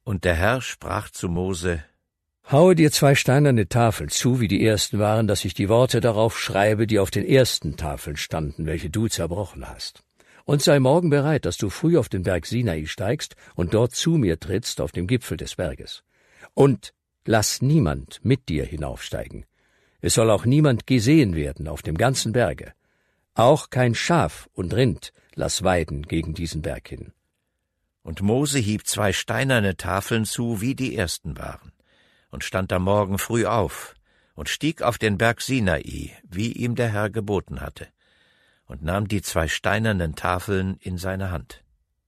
Und der Herr sprach zu Mose: Haue dir 2 steinerne Tafeln zu, wie die ersten waren, dass ich die Worte darauf schreibe, die auf den ersten Tafeln standen, welche du zerbrochen hast. Und sei morgen bereit, dass du früh auf den Berg Sinai steigst und dort zu mir trittst auf dem Gipfel des Berges. Und lass niemand mit dir hinaufsteigen. Es soll auch niemand gesehen werden auf dem ganzen Berge. Auch kein Schaf und Rind lass weiden gegen diesen Berg hin. Und Mose hieb 2 steinerne Tafeln zu, wie die ersten waren, und stand am Morgen früh auf und stieg auf den Berg Sinai, wie ihm der Herr geboten hatte, und nahm die 2 steinernen Tafeln in seine Hand.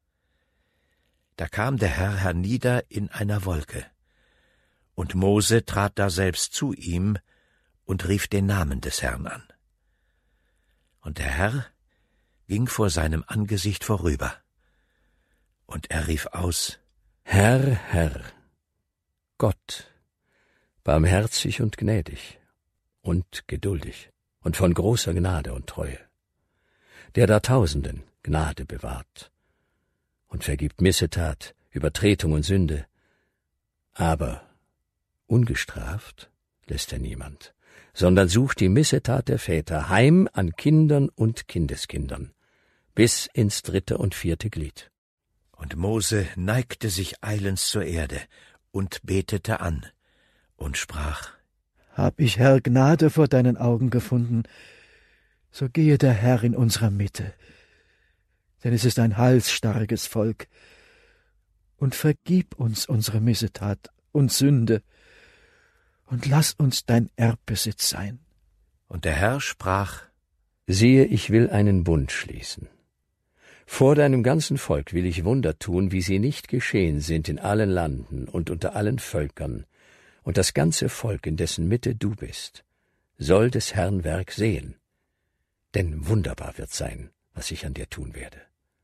Da kam der Herr hernieder in einer Wolke, und Mose trat daselbst zu ihm und rief den Namen des Herrn an. Und der Herr ging vor seinem Angesicht vorüber, und er rief aus: Herr, Herr, Gott, barmherzig und gnädig und geduldig und von großer Gnade und Treue, der da Tausenden Gnade bewahrt und vergibt Missetat, Übertretung und Sünde, aber ungestraft lässt er niemand, sondern sucht die Missetat der Väter heim an Kindern und Kindeskindern, bis ins 3. und 4. Glied. Und Mose neigte sich eilends zur Erde und betete an und sprach: Hab ich, Herr, Gnade vor deinen Augen gefunden, so gehe der Herr in unserer Mitte, denn es ist ein halsstarriges Volk, und vergib uns unsere Missetat und Sünde, und lass uns dein Erbbesitz sein. Und der Herr sprach: Siehe, ich will einen Bund schließen. Vor deinem ganzen Volk will ich Wunder tun, wie sie nicht geschehen sind in allen Landen und unter allen Völkern, und das ganze Volk, in dessen Mitte du bist, soll des Herrn Werk sehen, denn wunderbar wird sein, was ich an dir tun werde.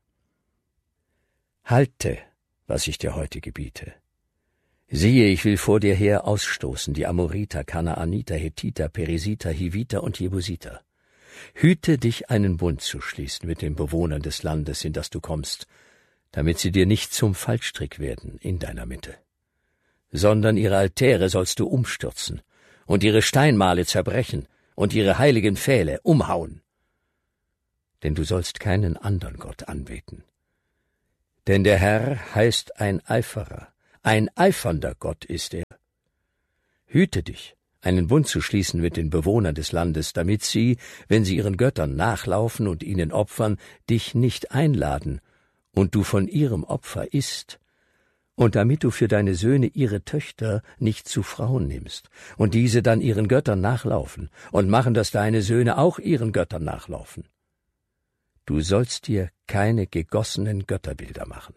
Halte, was ich dir heute gebiete. Siehe, ich will vor dir her ausstoßen die Amoriter, Kanaaniter, Hethiter, Perisiter, Hiviter und Jebusiter. Hüte dich, einen Bund zu schließen mit den Bewohnern des Landes, in das du kommst, damit sie dir nicht zum Fallstrick werden in deiner Mitte. Sondern ihre Altäre sollst du umstürzen und ihre Steinmale zerbrechen und ihre heiligen Pfähle umhauen. Denn du sollst keinen andern Gott anbeten. Denn der Herr heißt ein Eiferer, ein eifernder Gott ist er. Hüte dich, einen Bund zu schließen mit den Bewohnern des Landes, damit sie, wenn sie ihren Göttern nachlaufen und ihnen opfern, dich nicht einladen und du von ihrem Opfer isst, und damit du für deine Söhne ihre Töchter nicht zu Frauen nimmst und diese dann ihren Göttern nachlaufen und machen, dass deine Söhne auch ihren Göttern nachlaufen. Du sollst dir keine gegossenen Götterbilder machen.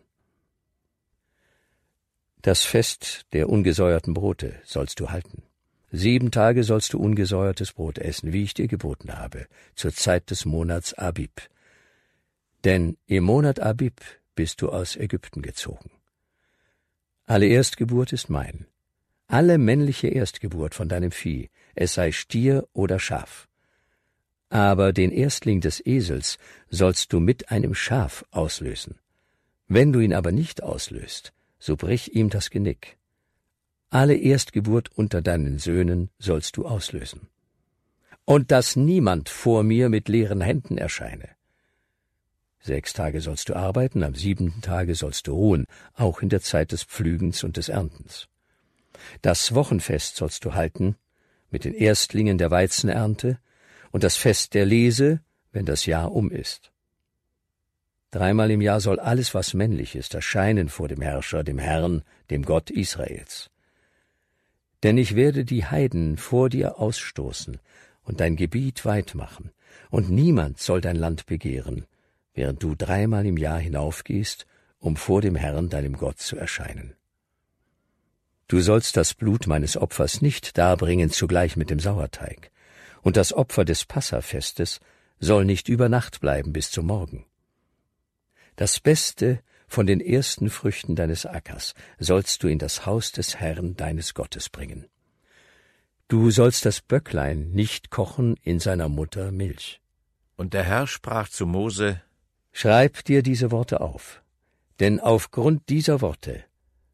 Das Fest der ungesäuerten Brote sollst du halten. 7 Tage sollst du ungesäuertes Brot essen, wie ich dir geboten habe, zur Zeit des Monats Abib. Denn im Monat Abib bist du aus Ägypten gezogen. Alle Erstgeburt ist mein, alle männliche Erstgeburt von deinem Vieh, es sei Stier oder Schaf. Aber den Erstling des Esels sollst du mit einem Schaf auslösen. Wenn du ihn aber nicht auslöst, so brich ihm das Genick. Alle Erstgeburt unter deinen Söhnen sollst du auslösen. Und dass niemand vor mir mit leeren Händen erscheine. 6 Tage sollst du arbeiten, am 7. Tage sollst du ruhen, auch in der Zeit des Pflügens und des Erntens. Das Wochenfest sollst du halten, mit den Erstlingen der Weizenernte, und das Fest der Lese, wenn das Jahr um ist. 3-mal im Jahr soll alles, was männlich ist, erscheinen vor dem Herrscher, dem Herrn, dem Gott Israels. Denn ich werde die Heiden vor dir ausstoßen und dein Gebiet weit machen, und niemand soll dein Land begehren, während du 3-mal im Jahr hinaufgehst, um vor dem Herrn, deinem Gott, zu erscheinen. Du sollst das Blut meines Opfers nicht darbringen zugleich mit dem Sauerteig, und das Opfer des Passafestes soll nicht über Nacht bleiben bis zum Morgen. Das Beste von den ersten Früchten deines Ackers sollst du in das Haus des Herrn deines Gottes bringen. Du sollst das Böcklein nicht kochen in seiner Mutter Milch. Und der Herr sprach zu Mose: Schreib dir diese Worte auf, denn aufgrund dieser Worte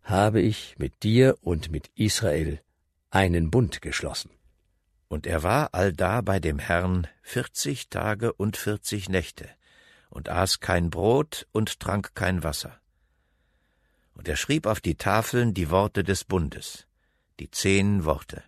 habe ich mit dir und mit Israel einen Bund geschlossen. Und er war allda bei dem Herrn 40 Tage und 40 Nächte und aß kein Brot und trank kein Wasser. Und er schrieb auf die Tafeln die Worte des Bundes, die 10 Worte.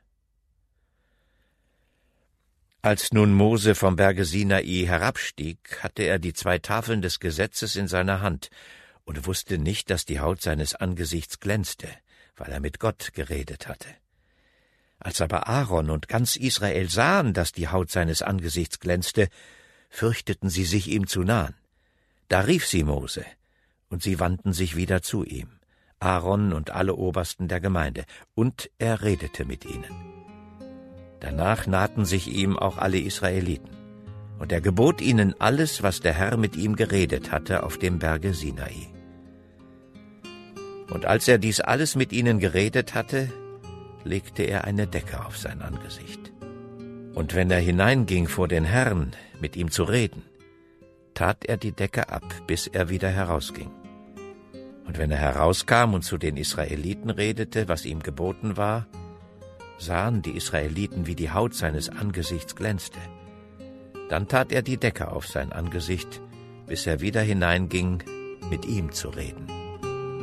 Als nun Mose vom Berge Sinai herabstieg, hatte er die 2 Tafeln des Gesetzes in seiner Hand und wusste nicht, dass die Haut seines Angesichts glänzte, weil er mit Gott geredet hatte. Als aber Aaron und ganz Israel sahen, dass die Haut seines Angesichts glänzte, fürchteten sie sich ihm zu nahen. Da rief sie Mose, und sie wandten sich wieder zu ihm, Aaron und alle Obersten der Gemeinde, und er redete mit ihnen. Danach nahten sich ihm auch alle Israeliten, und er gebot ihnen alles, was der Herr mit ihm geredet hatte auf dem Berge Sinai. Und als er dies alles mit ihnen geredet hatte, legte er eine Decke auf sein Angesicht. Und wenn er hineinging vor den Herrn, mit ihm zu reden, tat er die Decke ab, bis er wieder herausging. Und wenn er herauskam und zu den Israeliten redete, was ihm geboten war, sahen die Israeliten, wie die Haut seines Angesichts glänzte. Dann tat er die Decke auf sein Angesicht, bis er wieder hineinging, mit ihm zu reden.